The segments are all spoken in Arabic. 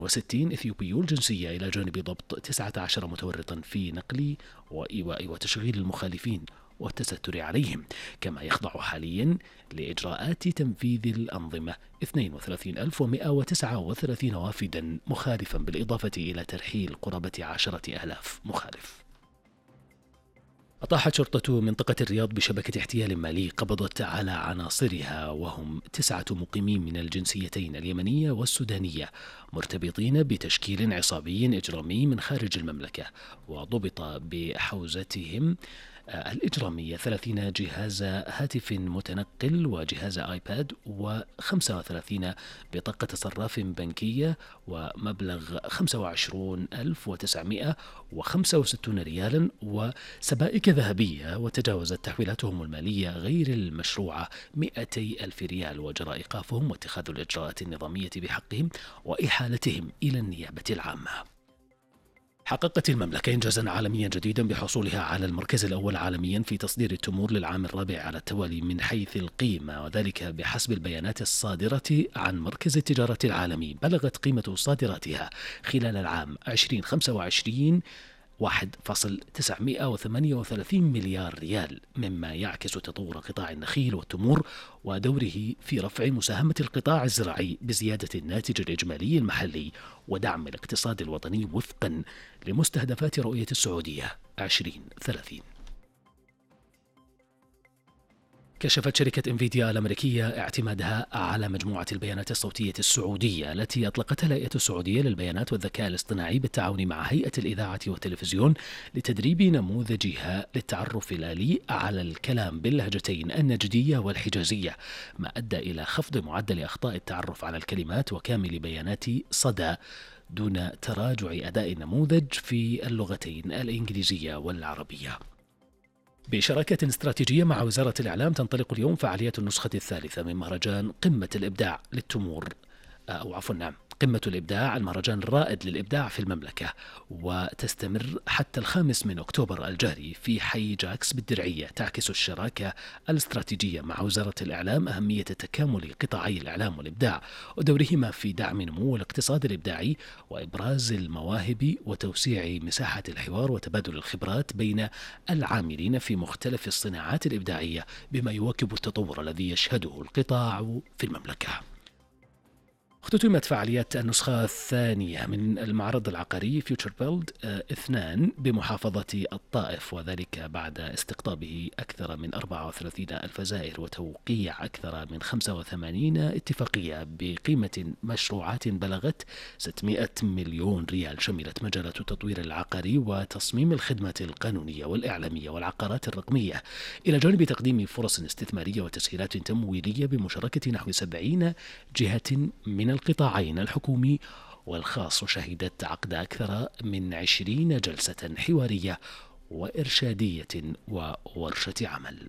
إثيوبيو الجنسية، إلى جانب ضبط 19 متورطا في نقل وإيواء وتشغيل المخالفين والتستر عليهم، كما يخضع حاليا لإجراءات تنفيذ الأنظمة 32,139 وافدا مخالفا، بالإضافة إلى ترحيل قرابة 10,000 مخالف. أطاحت شرطة منطقة الرياض بشبكة احتيال مالي قبضت على عناصرها، وهم 9 مقيمين من الجنسيتين اليمنية والسودانية، مرتبطين بتشكيل عصابي إجرامي من خارج المملكة، وضبط بحوزتهم الإجرامية 30 جهاز هاتف متنقل وجهاز آيباد و35 بطاقة صراف بنكية ومبلغ 25,965 ريالا وسبائك ذهبية، وتجاوزت تحويلاتهم المالية غير المشروعة 200,000 ريال، وجرى إيقافهم واتخاذ الإجراءات النظامية بحقهم وإحالتهم إلى النيابة العامة. حققت المملكة إنجازا عالميا جديدا بحصولها على المركز الأول عالميا في تصدير التمور للعام الرابع على التوالي من حيث القيمة، وذلك بحسب البيانات الصادرة عن مركز التجارة العالمي. بلغت قيمة صادراتها خلال العام 2025 1.938 مليار ريال، مما يعكس تطور قطاع النخيل والتمور ودوره في رفع مساهمة القطاع الزراعي بزيادة الناتج الإجمالي المحلي ودعم الاقتصاد الوطني وفقا لمستهدفات رؤية السعودية 2030. كشفت شركة انفيديا الأمريكية اعتمادها على مجموعة البيانات الصوتية السعودية التي أطلقتها الهيئة السعودية للبيانات والذكاء الاصطناعي بالتعاون مع هيئة الإذاعة والتلفزيون لتدريب نموذجها للتعرف الآلي على الكلام باللهجتين النجدية والحجازية، ما أدى إلى خفض معدل أخطاء التعرف على الكلمات وكامل بيانات صدى دون تراجع أداء النموذج في اللغتين الإنجليزية والعربية. بشراكة استراتيجية مع وزارة الإعلام تنطلق اليوم فعاليات النسخة الثالثة من مهرجان قمة الإبداع للتمور قمة الإبداع، المهرجان الرائد للإبداع في المملكة، وتستمر حتى 5 أكتوبر الجاري في حي جاكس بالدرعية. تعكس الشراكة الاستراتيجية مع وزارة الإعلام أهمية تكامل قطاعي الإعلام والإبداع ودورهما في دعم نمو الاقتصاد الإبداعي وإبراز المواهب وتوسيع مساحة الحوار وتبادل الخبرات بين العاملين في مختلف الصناعات الإبداعية، بما يواكب التطور الذي يشهده القطاع في المملكة. اختتمت فعاليات النسخة الثانية من المعرض العقاري فيوتشر بيلد 2 بمحافظة الطائف، وذلك بعد استقطابه أكثر من 34,000 زائر وتوقيع أكثر من 85 اتفاقية بقيمة مشروعات بلغت 600 مليون ريال، شملت مجالات التطوير العقاري وتصميم الخدمات القانونية والإعلامية والعقارات الرقمية، إلى جانب تقديم فرص استثمارية وتسهيلات تمويلية بمشاركة نحو 70 جهة من القطاعين الحكومي والخاص، وشهدت عقد أكثر من 20 جلسة حوارية وإرشادية وورشة عمل.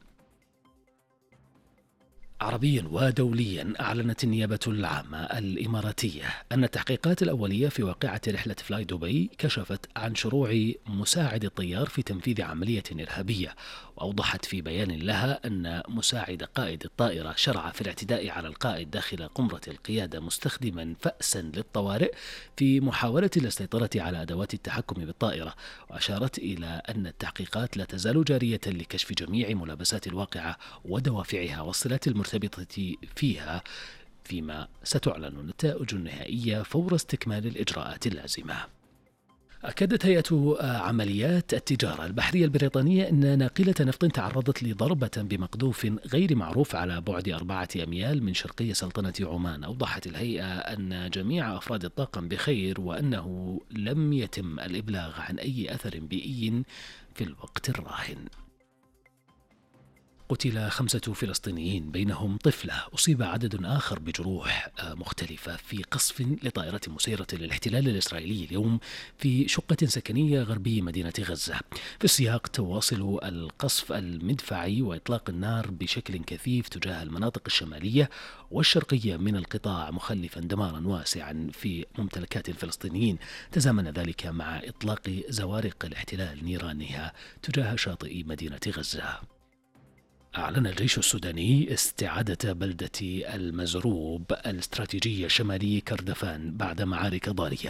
عربيا ودوليا، أعلنت النيابة العامة الإماراتية أن التحقيقات الأولية في واقعة رحلة فلاي دبي كشفت عن شروع مساعد الطيار في تنفيذ عملية إرهابية، وأوضحت في بيان لها أن مساعد قائد الطائرة شرع في الاعتداء على القائد داخل قمرة القيادة مستخدما فأسا للطوارئ في محاولة السيطرة على أدوات التحكم بالطائرة، وأشارت إلى أن التحقيقات لا تزال جارية لكشف جميع ملابسات الواقعة ودوافعها والصلات المرتبطة فيها، فيما ستعلن النتائج النهائية فور استكمال الإجراءات اللازمة. أكدت هيئة عمليات التجارة البحرية البريطانية أن ناقلة نفط تعرضت لضربة بمقذوف غير معروف على بعد 4 أميال من شرقي سلطنة عمان. أوضحت الهيئة أن جميع أفراد الطاقم بخير، وأنه لم يتم الإبلاغ عن أي أثر بيئي في الوقت الراهن. قتل 5 فلسطينيين بينهم طفلة، أصيب عدد آخر بجروح مختلفة في قصف لطائرة مسيرة للاحتلال الإسرائيلي اليوم في شقة سكنية غربي مدينة غزة. في السياق تواصل القصف المدفعي وإطلاق النار بشكل كثيف تجاه المناطق الشمالية والشرقية من القطاع، مخلفا دمارا واسعا في ممتلكات الفلسطينيين. تزامن ذلك مع إطلاق زوارق الاحتلال نيرانها تجاه شاطئ مدينة غزة. أعلن الجيش السوداني استعادة بلدة المزروب الاستراتيجية شمالي كردفان بعد معارك ضارية.